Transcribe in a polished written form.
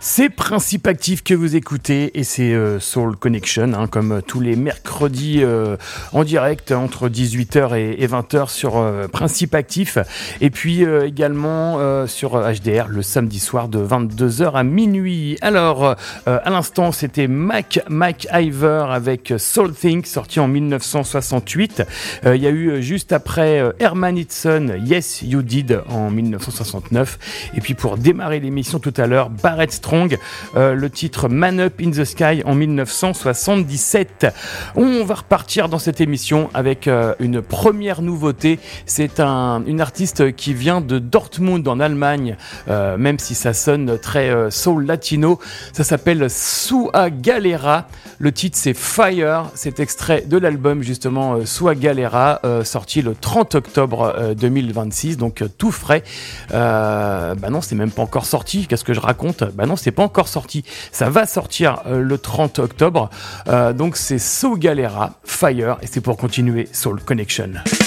C'est Principe Actif que vous écoutez et c'est Soul Connection, comme tous les mercredis en direct entre 18h et 20h sur Principe Actif. Et puis également sur HDR le samedi soir de 22h à minuit. Alors, à l'instant, c'était Mac Ivor avec Soul Think, sorti en 1968. Il y a eu juste après Herman Hitson, Yes You Did en 1969. Et puis pour démarrer l'émission tout à l'heure, Barrett Strong, le titre Man Up in the Sky en 1977. On va repartir dans cette émission avec une première nouveauté. C'est une artiste qui vient de Dortmund en Allemagne, même si ça sonne très soul latino. Ça s'appelle Sua Galera. Le titre c'est Fire. C'est extrait de l'album justement Sua Galera, sorti le 30 octobre 2026, donc tout frais. Non, c'est même pas encore sorti. Qu'est-ce que je raconte ? Non, c'est pas encore sorti. Ça va sortir le 30 octobre. Donc c'est Sua Galera, Fire, et c'est pour continuer Soul Connection.